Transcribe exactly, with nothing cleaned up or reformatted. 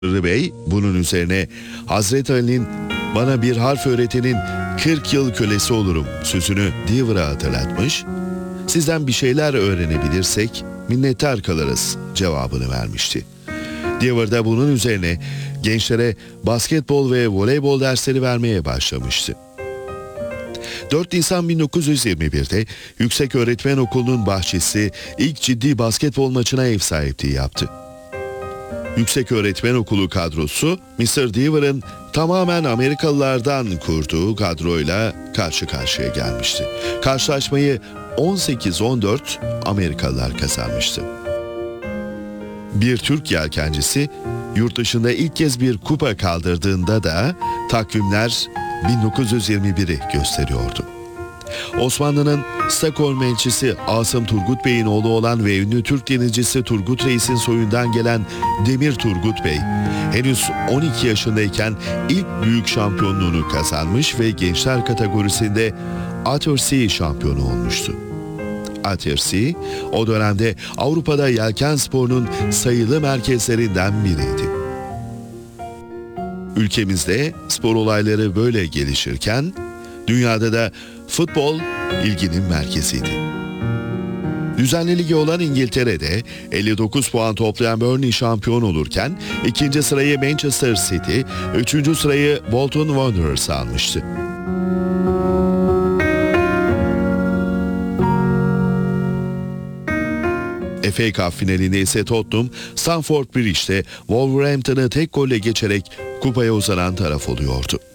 Rı Bey bunun üzerine Hazreti Ali'nin "Bana bir harf öğretenin kırk yıl kölesi olurum" sözünü Deaver'a hatırlatmış, "Sizden bir şeyler öğrenebilirsek minnettar kalırız" cevabını vermişti. Deaver da bunun üzerine gençlere basketbol ve voleybol dersleri vermeye başlamıştı. dört Nisan bin dokuz yüz yirmi bir'de Yükseköğretmen Okulu'nun bahçesi ilk ciddi basketbol maçına ev sahipliği yaptı. Yükseköğretmen Okulu kadrosu, mister Deaver'ın tamamen Amerikalılardan kurduğu kadroyla karşı karşıya gelmişti. Karşılaşmayı on sekiz on dört Amerikalılar kazanmıştı. Bir Türk yelkencisi yurt dışında ilk kez bir kupa kaldırdığında da takvimler bin dokuz yüz yirmi bir'i gösteriyordu. Osmanlı'nın Stockholm elçisi Asım Turgut Bey'in oğlu olan ve ünlü Türk denizcisi Turgut Reis'in soyundan gelen Demir Turgut Bey, henüz on iki yaşındayken ilk büyük şampiyonluğunu kazanmış ve gençler kategorisinde Attersea şampiyonu olmuştu. Attersea, o dönemde Avrupa'da yelken sporunun sayılı merkezlerinden biriydi. Ülkemizde spor olayları böyle gelişirken, dünyada da futbol ilginin merkeziydi. Düzenli ligi olan İngiltere'de elli dokuz puan toplayan Burnley şampiyon olurken ikinci sırayı Manchester City, üçüncü sırayı Bolton Wanderers almıştı. F A Cup finalinde ise Tottenham, Stamford Bridge'de Wolverhampton'ı tek golle geçerek kupaya uzanan taraf oluyordu.